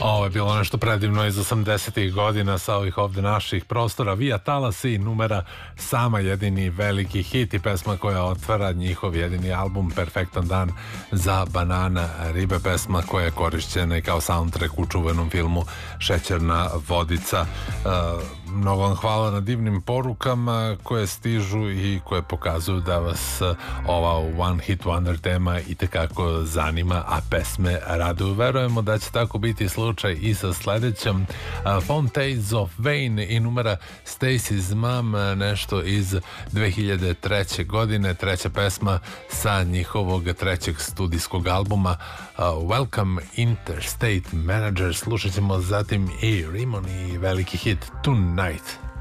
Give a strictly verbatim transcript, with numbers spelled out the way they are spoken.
Ovo je bilo nešto predivno iz osamdesetih godina sa ovih ovde naših prostora. Via Talasi, numera sama jedini veliki hit i pesma koja otvara njihov jedini album Perfektan dan za banana ribe, pesma koja je korišćena i kao soundtrack u čuvenom filmu Šećerna vodica. Mnogo vam hvala na divnim porukama koje stižu i koje pokazuju da vas ova One Hit Wonder tema i tekako zanima, a pesme raduju. Verujemo da će tako biti slučaj i sa sledećom Fountains of Wayne i numera Stacy's Mom, nešto iz dve hiljade treće godine, treća pesma sa njihovog trećeg studijskog albuma Welcome Interstate Manager. Slušat ćemo zatim i Rimon i veliki hit Tonight.